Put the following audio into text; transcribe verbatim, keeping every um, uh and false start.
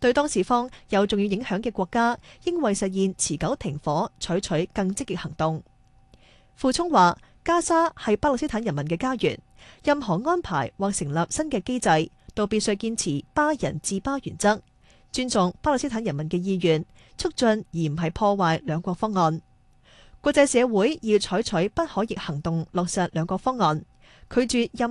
對當事方有重要影響嘅國家，應為實現持久停火採取更積極行動。傅聰話：加沙係巴勒斯坦人民嘅家園，任何安排或成立新嘅機制，都必須堅持巴人治巴原則，尊重巴勒斯坦人民嘅意願，促進而唔係破壞兩國方案。國際社會要採取不可逆行動，落實兩國方案，拒絕任